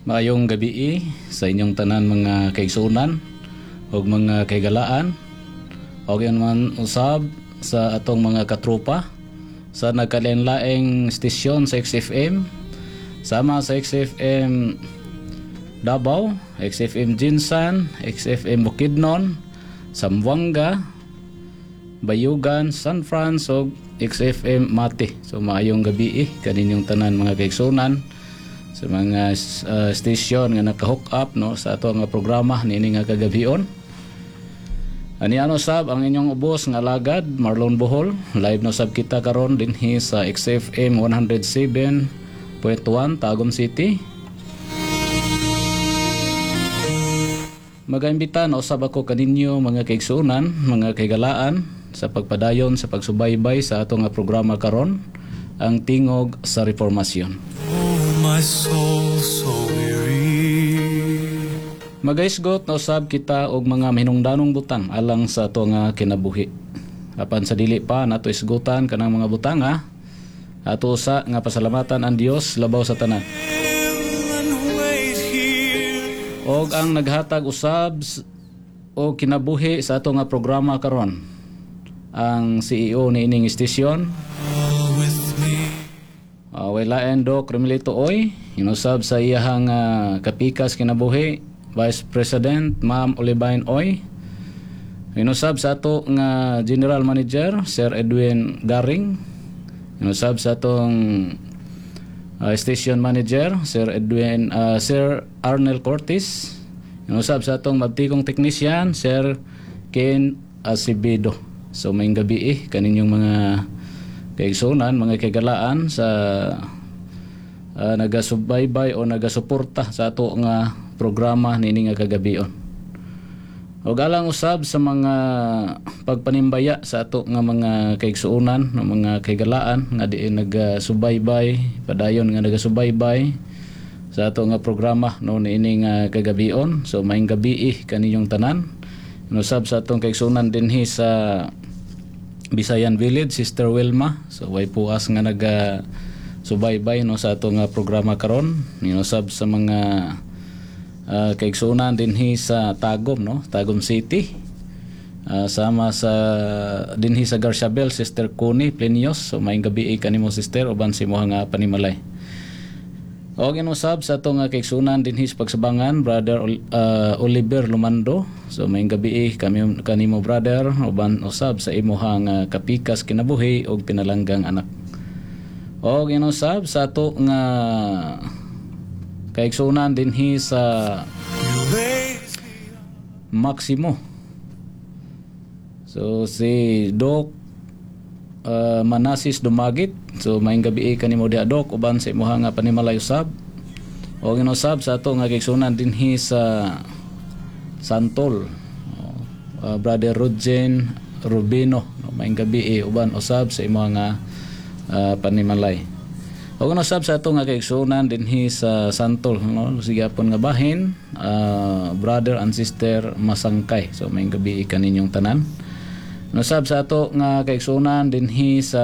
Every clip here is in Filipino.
Maayong gabi sa inyong tanan mga kaigsunan o mga kaigalaan o man usab sa atong mga katropa sa nagkalain-laing stasyon sa XFM, sama sa XFM Davao, XFM Jinsan, XFM Bukidnon, Zamboanga, Bayugan, San Franz o XFM Mati. So maayong gabi kaninyong tanan mga kaigsunan sa mga station nga naka-hook up no sa ato nga programa niini nga kagabion. Ani ano sab ang inyong ubos nga alagad Marlon Bohol, live no sab kita karon dinhi sa XFM 107.1 Tagum City. Magaimbita na usab ako kaninyo mga kaigsunan, mga kaigalaan sa pagpadayon sa pagsubaybay sa ato nga programa karon, ang tingog sa reformasyon. My soul so weary. Magaisgot na usab kita og mga hinungdanong butang alang sa ato nga kinabuhi. Apan sa dili pa nato isgutan kanang mga butang ato usa nga pasalamatan ang Dios labaw sa tanan. Og ang naghatag usab og kinabuhi sa ato nga programa karon, ang CEO ni ining istasyon, Wailaen Doc Remilito Oy, inusab sa iyahang kapikas kinabuhi, Vice President Ma'am Olivine Oy, inusab sa ato nga General Manager Sir Edwin Garing, inusab sa atong Station Manager Sir Arnel Cortis, inusab sa atong mabtikong technician Sir Ken Acevedo. So may gabi kaninyong mga kaigsunan, mga kaigalaan sa nagasubaybay o nagasuporta sa ato nga programa nini nga kagabion. O galang usab sa mga pagpanimbaya sa ato nga mga kaigsunan, mga kaigalaan nga di nagasubaybay, padayon nga nagasubaybay sa ato nga programa no nini nga kagabion. So maayong gabi kaninyong tanan. Usab sa atong kaigsunan dinhi sa Bisayan Village, Sister Wilma. So way puas nga naga subaybay no sa ato nga programa karon. Minusab sa mga kaigsunan dinhi sa Tagum no, Tagum City. Sama sa dinhi sa Garciabel, Sister Connie Plenios. So maayong gabi kanimo sister uban si mo nga panimalay. O ginusab sa ato nga kaigsunan dinhi sa Pagsabangan, Brother Oliver Lumando. So maayong gabi kanimo brother uban usab sa imuhang kapikas kinabuhi og pinalanggang anak. O ginusab sa ato nga kaigsunan dinhi sa Maximo. So si Doc Manasis Dumagit. So maayong gabi kanimo dia Doc uban sa imuhang panimalay usab. O ginusab sa ato nga kaigsunan dinhi sa Santol, Brother Rodjen Rubino. Maayong gabi uban usab sa imuhang panimalay. O ginusab sa ato nga kaigsunan dinhi sa Santol no, sigapon nga bahin, brother and sister Masangkay. So maayong gabi kaninyong tanan. Nusab sa ato nga kaigsunan dinhi sa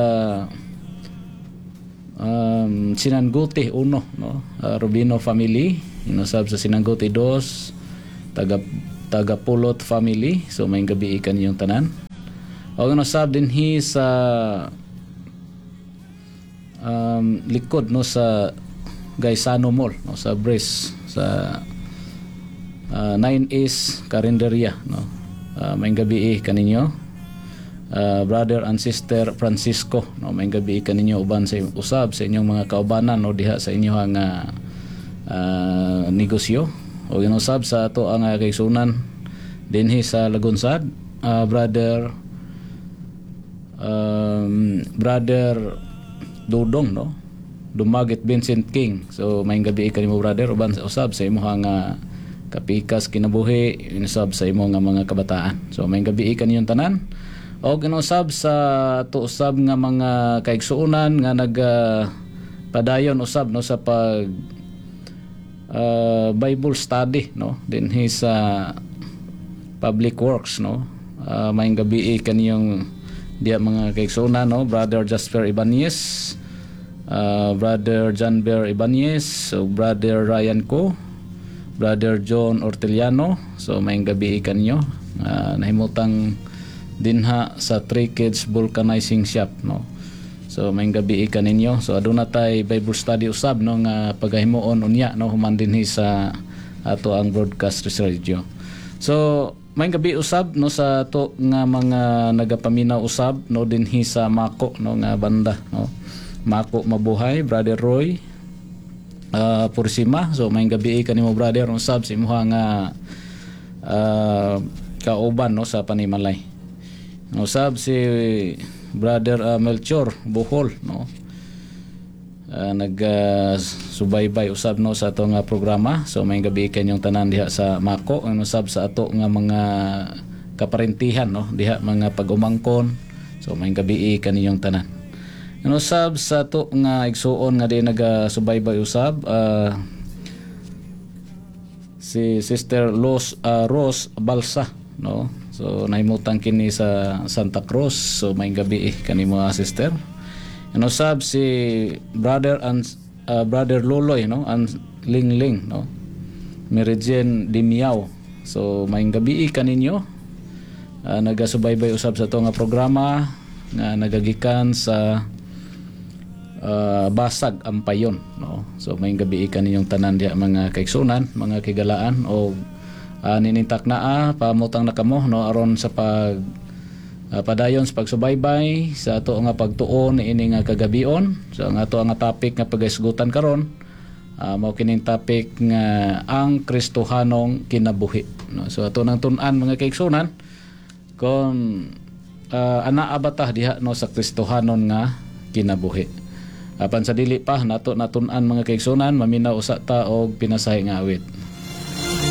Sinanguti 1 no, Rubino family. Inusab sa Sinanguti 2 taga Pulot family. So may gabi kaninyong tanan. O inusab dinhi sa likod no sa Gaisano Mall no, sa Bres sa 9S Carinderia no. May gabi kaninyo. Brother and sister Francisco no, may gabi kaninyo uban sa usab sa inyong mga kaubanan no diha sa inyong negosyo. O ginusab sa ato ang kaigsunan dinhi sa Lagunsad, brother Dudong no, Dumagit Vincent King. So may gabi kanimo brother uban sa usab sa imong kapikas kinabuhi, inusab sa imong mga kabataan. So may gabi kaninyong tanan. O ginusab sa to usab nga mga kaigsuonan nga padayon usab no sa pag Bible study no dinhi sa Public Works no. Maayong gabi kaniyong diya mga kaigsuonan no, Brother Jasper Ibanez, Brother John Bear Ibanez, so Brother Ryan Ko, Brother John Orteliano. So maayong gabi kanyo. Nahimutang dinha sa Three Kids Vulcanizing Shop, no. So maayong gabi kaninyo. So aduna tay Bible study usab, no, nga pagahimuon unya, no, human dinhi sa ato ang broadcast radio. So maayong gabi usab, no, sa ato nga mga nagapaminaw usab, no, dinhi sa Mako, no, nga banda, no. Mako mabuhay, Brother Roy Pursima. So maayong gabi kanimo brother usab si imuha nga kauban, no, sa panimalay. Usab si Brother Melchor Bohol, no, subaybay usab, no, sa ato nga programa. So maayong gabi kanyong tanan diha sa Mako, ang usab sa ato nga mga kaparentihan, no, diha mga pag-umangkon. So maayong gabi kaninyong tanan. Ang usab sa ato nga igsuon nga di nagasubaybay usab, si Sister Rose Balsa, no. So nahimutang kini sa Santa Cruz. So maayong gabi kanimo sister. Ano sab si Brother Loloy, no, ang Lingling, no, Meridian Dimiao. So maayong gabi kaninyo. Nagasubaybay usab sa to nga programa nga nagagikan sa Basag Ampayon, no. So maayong gabi kaninyong tanan diha mga kaigsunan, mga kigalaan, o ninintak na pamutang na kamo, no, aron sa padayon sa pagsubaybay sa ato nga pagtuon ini nga kagabion. So ang ato nga topic nga pagaisgutan karon, mao kining topic nga ang Kristohanong kinabuhi, no. So ato nang tun-an mga kaigsunan kon anaa bata diha, no, sa Kristohanon nga kinabuhi. Apan sa dili pa nato natun-an mga kaigsunan, maminaw usa ta og pinasahi nga awit.